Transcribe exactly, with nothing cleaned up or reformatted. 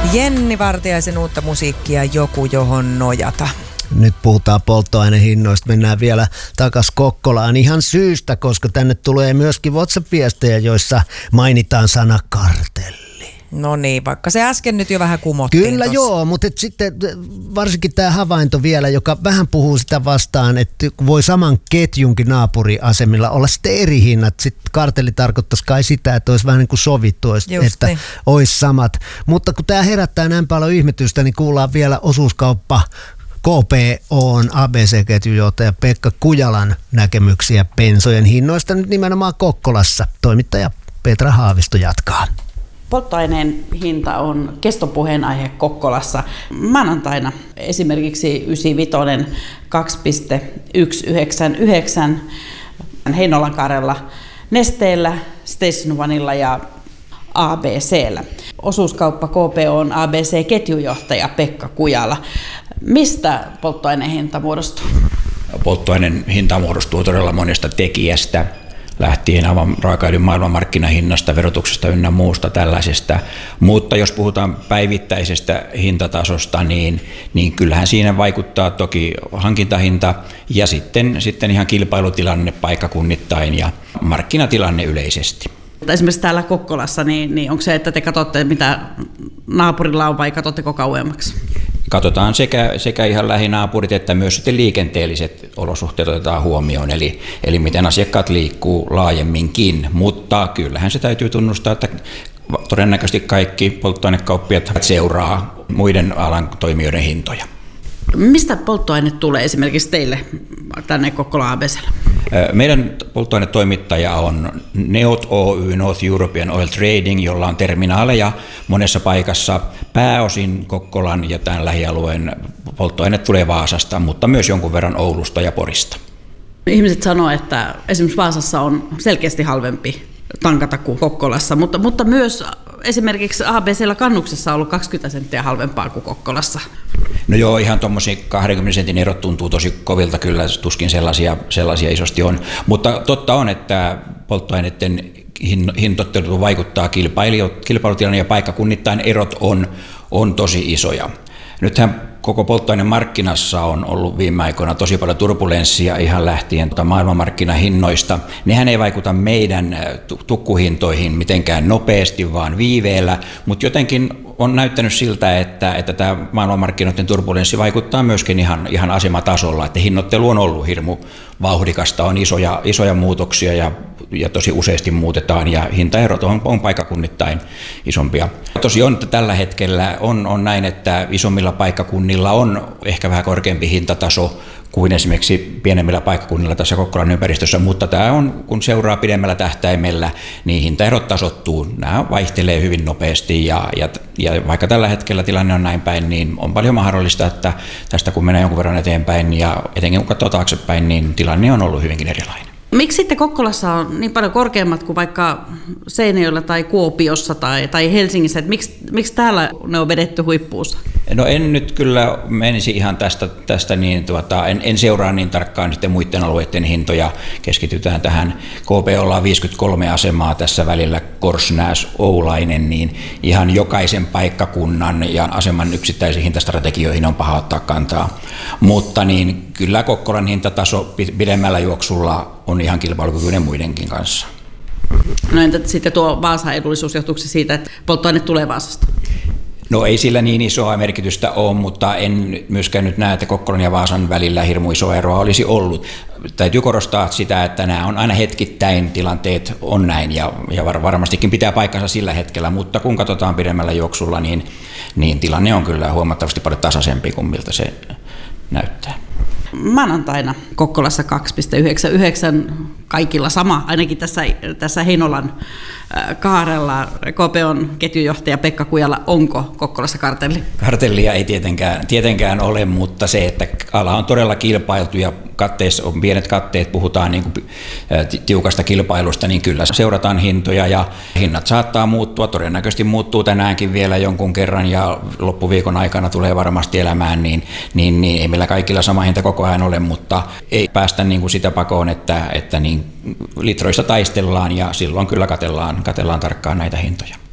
Jenni Vartiaisen uutta musiikkia Joku, johon nojata. Nyt puhutaan polttoainehinnoista, mennään vielä takas Kokkolaan ihan syystä, koska tänne tulee myöskin WhatsApp-viestejä, joissa mainitaan sana kartelli. No niin, vaikka se äsken nyt jo vähän kumottiin. Kyllä tossa. Joo, mutta et sitten varsinkin tämä havainto vielä, joka vähän puhuu sitä vastaan, että voi saman ketjunkin naapuriasemilla olla sitten eri hinnat. Sitten kartelli tarkoittaisi kai sitä, että olisi vähän niin kuin sovittu, että niin. Olisi samat. Mutta kun tämä herättää näin paljon ihmetystä, niin kuullaan vielä osuuskauppa K P O:n A B C-ketjujohtaja Pekka Kujalan näkemyksiä bensojen hinnoista nyt nimenomaan Kokkolassa. Toimittaja Petra Haavisto jatkaa. Polttoaineen hinta on kestopuheenaihe Kokkolassa. Maanantaina esimerkiksi yhdeksänkymmentäviisi kaksi pilkku yksi yhdeksän yhdeksän Heinolankaarella Nesteellä, Station Onella ja A B C:llä. Osuuskauppa K P O:n A B C-ketjujohtaja Pekka Kujala. Mistä polttoaineen hinta muodostuu? Polttoaineen hinta muodostuu todella monesta tekijästä. Lähtien aivan raakaöljyn maailmanmarkkinahinnasta, verotuksesta ynnä muusta tällaisesta. Mutta jos puhutaan päivittäisestä hintatasosta, niin, niin kyllähän siinä vaikuttaa toki hankintahinta ja sitten, sitten ihan kilpailutilanne paikkakunnittain ja markkinatilanne yleisesti. Esimerkiksi täällä Kokkolassa, niin, niin onko se, että te katsotte, mitä naapurilla on, vai katsotteko kauemmaksi? Katsotaan sekä, sekä ihan lähinaapurit että myös sitten liikenteelliset olosuhteet otetaan huomioon, eli, eli miten asiakkaat liikkuu laajemminkin, mutta kyllähän se täytyy tunnustaa, että todennäköisesti kaikki polttoainekauppiat seuraa muiden alan toimijoiden hintoja. Mistä polttoaine tulee esimerkiksi teille tänne Kokkola A B C:lle? Meidän polttoainetoimittaja on Neot Oy, North European Oil Trading, jolla on terminaaleja monessa paikassa. Pääosin Kokkolan ja tämän lähialueen polttoaine tulee Vaasasta, mutta myös jonkun verran Oulusta ja Porista. Ihmiset sanoo, että esimerkiksi Vaasassa on selkeästi halvempi tankata kuin Kokkolassa, mutta, mutta myös esimerkiksi A B C:llä kannuksessa on ollut kaksikymmentä senttiä halvempaa kuin Kokkolassa. No joo, ihan tuommoisia kahdenkymmenen sentin erot tuntuu tosi kovilta, kyllä tuskin sellaisia, sellaisia isosti on. Mutta totta on, että polttoaineiden hintoittelu vaikuttaa kilpailutilanne ja paikkakunnittain erot on, on tosi isoja. Nythän koko polttoainemarkkinassa on ollut viime aikoina tosi paljon turbulenssia ihan lähtien maailmanmarkkinahinnoista. Nehän ei vaikuta meidän tukkuhintoihin mitenkään nopeasti, vaan viiveellä, mutta jotenkin on näyttänyt siltä, että, että tämä maailmanmarkkinoiden turbulenssi vaikuttaa myöskin ihan, ihan asematasolla, että hinnoittelu on ollut hirmu vauhdikasta, on isoja, isoja muutoksia ja, ja tosi useasti muutetaan ja hintaerot on, on paikkakunnittain isompia. Tosiaan että tällä hetkellä on, on näin, että isommilla paikkakunnilla on ehkä vähän korkeampi hintataso kuin esimerkiksi pienemmillä paikkakunnilla tässä Kokkolan ympäristössä, mutta tämä on, kun seuraa pidemmällä tähtäimellä, niin hintaerot tasoittuu. Nämä vaihtelee hyvin nopeasti ja, ja, ja vaikka tällä hetkellä tilanne on näin päin, niin on paljon mahdollista, että tästä kun menee jonkun verran eteenpäin ja etenkin kun katsoo taaksepäin, niin tilanne on ollut hyvinkin erilainen. Miksi sitten Kokkolassa on niin paljon korkeammat kuin vaikka Seinäjoella tai Kuopiossa tai, tai Helsingissä? Että miksi, miksi täällä ne on vedetty huippuunsa? No en nyt kyllä menisi ihan tästä, tästä niin, tuota, en, en seuraa niin tarkkaan sitten muiden alueiden hintoja. Keskitytään tähän. K P O:lla on viisikymmentäkolme asemaa tässä välillä, Korsnäs, Oulainen, niin ihan jokaisen paikkakunnan ja aseman yksittäisiin hintastrategioihin on paha ottaa kantaa. Mutta niin kyllä Kokkolan hintataso pidemmällä juoksulla on ihan kilpailukykyinen muidenkin kanssa. No entä sitten tuo Vaasan edullisuus, johtuuko se siitä, että polttoaine tulee Vaasasta? No ei sillä niin isoa merkitystä ole, mutta en myöskään nyt näe, että Kokkolan ja Vaasan välillä hirmu iso eroa olisi ollut. Täytyy korostaa sitä, että nämä on aina hetkittäin, tilanteet on näin ja, ja varmastikin pitää paikkansa sillä hetkellä, mutta kun katsotaan pidemmällä juoksulla, niin, niin tilanne on kyllä huomattavasti paljon tasaisempi kuin miltä se näyttää. Maanantaina Kokkolassa kaksi pilkku yhdeksän yhdeksän, kaikilla sama, ainakin tässä, tässä Heinolan kaarella. K P O:n ketjujohtaja Pekka Kujala, onko Kokkolassa kartelli? Kartellia ei tietenkään, tietenkään ole, mutta se, että ala on todella kilpailtu ja katteissa on pienet katteet, puhutaan niin kuin tiukasta kilpailusta, niin kyllä seurataan hintoja ja hinnat saattaa muuttua, todennäköisesti muuttuu tänäänkin vielä jonkun kerran ja loppuviikon aikana tulee varmasti elämään, niin, niin, niin ei meillä kaikilla sama hinta koko ajan ole, mutta ei päästä niin kuin sitä pakoon, että, että niin litroista taistellaan ja silloin kyllä katellaan, katellaan tarkkaan näitä hintoja.